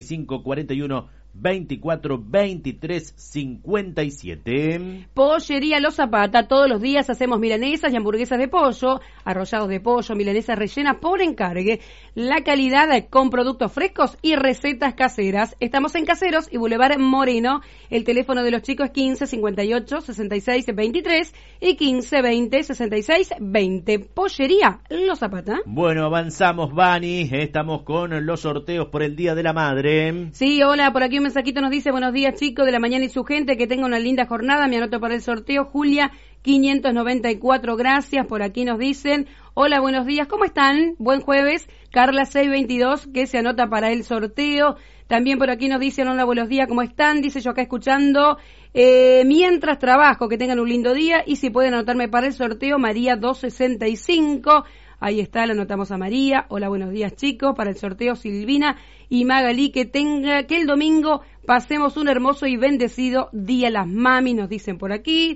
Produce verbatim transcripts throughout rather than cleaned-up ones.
cinco cuarenta y uno veinticuatro veintitrés cincuenta y siete. Pollería Los Zapata, todos los días hacemos milanesas y hamburguesas de pollo, arrollados de pollo, milanesas rellenas por encargue, la calidad con productos frescos y recetas caseras. Estamos en Caseros y Boulevard Moreno. El teléfono de los chicos es quince cincuenta y ocho sesenta y seis veintitrés y quince veinte sesenta y seis veinte. Pollería Los Zapata. Bueno, avanzamos, Vani, estamos con los sorteos por el Día de la Madre. Sí, hola, por aquí un mensajito nos dice: buenos días, chicos de la mañana y su gente, que tenga una linda jornada, me anoto para el sorteo. Julia quinientos noventa y cuatro, gracias. Por aquí nos dicen: hola, buenos días, ¿cómo están? Buen jueves. Carla seiscientos veintidós, que se anota para el sorteo. También por aquí nos dicen: hola, buenos días, ¿cómo están? Dice: yo acá escuchando eh, mientras trabajo, que tengan un lindo día, y si pueden anotarme para el sorteo, María doscientos sesenta y cinco. Ahí está, le anotamos a María. Hola, buenos días, chicos. Para el sorteo, Silvina y Magalí, que tenga, que el domingo pasemos un hermoso y bendecido Día de las Mami, nos dicen por aquí.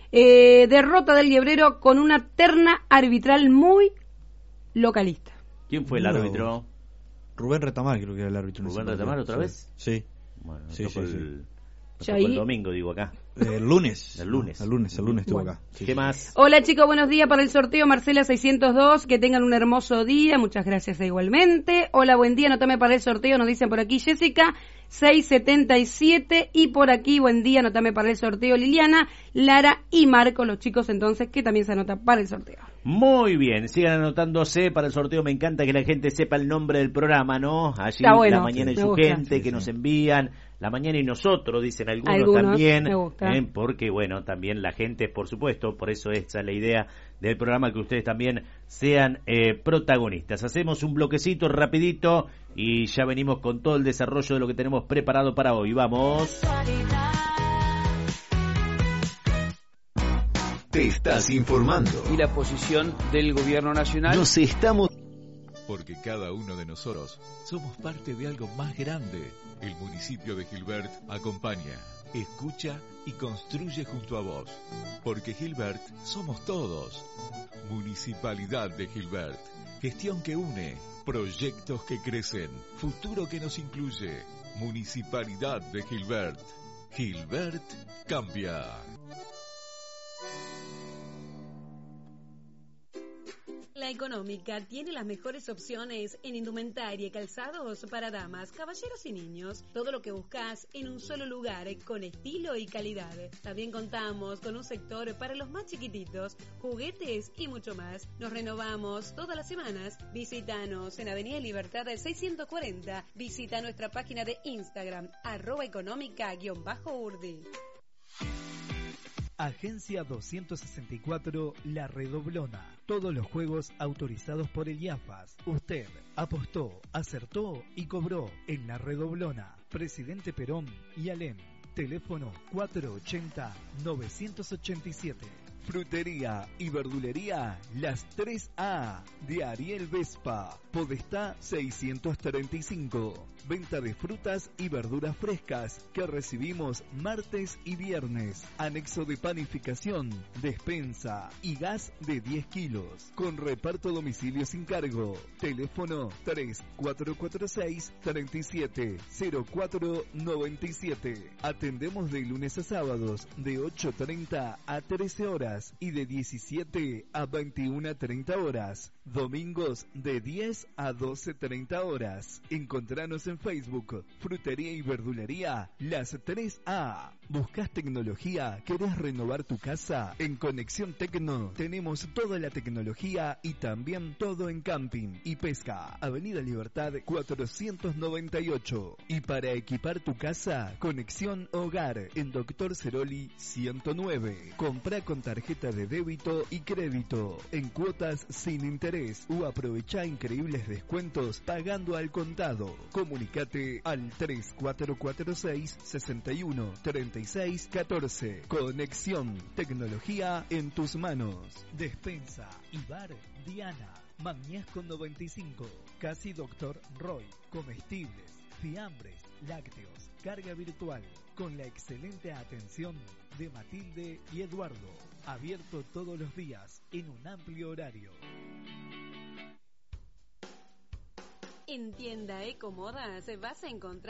Eh, derrota del Liebrero con una terna arbitral muy localista. ¿Quién fue el No. árbitro? Rubén Retamar creo que era el árbitro. ¿Rubén Retamar otra sí. vez? Sí. Bueno, Sí, tocó sí, el, Ya tocó el ahí- domingo, digo acá. El lunes. El lunes. El lunes, el lunes estuvo Bueno. acá. Sí, ¿Qué sí. más? Hola, chicos, buenos días. Para el sorteo, Marcela seiscientos dos, que tengan un hermoso día. Muchas gracias igualmente. Hola, buen día, anotame para el sorteo, nos dicen por aquí Jessica seiscientos setenta y siete, y por aquí, buen día, anotame para el sorteo Liliana, Lara y Marco, los chicos entonces que también se anotan para el sorteo. Muy bien, sigan anotándose para el sorteo. Me encanta que la gente sepa el nombre del programa, ¿no? Allí Está bueno, La Mañana y me su gusta. gente, Sí, que sí. nos envían. La Mañana y nosotros, dicen algunos, Algunos, también. me gusta. ¿eh? Porque, bueno, también la gente, por supuesto, por eso esa es la idea del programa, que ustedes también sean eh, protagonistas. Hacemos un bloquecito rapidito y ya venimos con todo el desarrollo de lo que tenemos preparado para hoy. Vamos. Te estás informando. Y la posición del gobierno nacional. Nos estamos... Porque cada uno de nosotros somos parte de algo más grande. El municipio de Gilbert acompaña, escucha y construye junto a vos. Porque Gilbert somos todos. Municipalidad de Gilbert. Gestión que une, proyectos que crecen, futuro que nos incluye. Municipalidad de Gilbert. Gilbert cambia. La Económica tiene las mejores opciones en indumentaria y calzados para damas, caballeros y niños. Todo lo que buscas en un solo lugar, con estilo y calidad. También contamos con un sector para los más chiquititos, juguetes y mucho más. Nos renovamos todas las semanas. Visítanos en Avenida Libertad seiscientos cuarenta. Visita nuestra página de Instagram, arroba económica-urdi. Agencia doscientos sesenta y cuatro La Redoblona. Todos los juegos autorizados por el IAFAS. Usted apostó, acertó y cobró en La Redoblona. Presidente Perón y Alem. Teléfono cuatrocientos ochenta novecientos ochenta y siete. Frutería y verdulería Las tres A de Ariel Vespa. Podestá seiscientos treinta y cinco. Venta de frutas y verduras frescas que recibimos martes y viernes. Anexo de panificación, despensa y gas de diez kilos. Con reparto domicilio sin cargo. Teléfono tres cuatro cuatro seis tres siete cero cuatro nueve siete. Atendemos de lunes a sábados de ocho treinta a trece horas y de diecisiete a veintiuna treinta horas. Domingos de diez a doce treinta horas. Encontranos en Facebook, Frutería y Verdulería Las tres A. ¿Buscas tecnología? ¿Querés renovar tu casa? En Conexión Tecno tenemos toda la tecnología y también todo en camping y pesca. Avenida Libertad cuatrocientos noventa y ocho. Y para equipar tu casa, Conexión Hogar en Doctor Ceroli ciento nueve. Comprá con tarjeta de débito y crédito en cuotas sin interés o aprovechá increíbles descuentos pagando al contado. Comunicate al tres cuatro cuatro seis sesenta y uno treinta y seis catorce. Conexión, tecnología en tus manos. Despensa y bar Diana. Mañasco noventa y cinco. Casi Doctor Roy. Comestibles, fiambres, lácteos, carga virtual. Con la excelente atención de Matilde y Eduardo. Abierto todos los días en un amplio horario. En Tienda Ecomodas vas a encontrar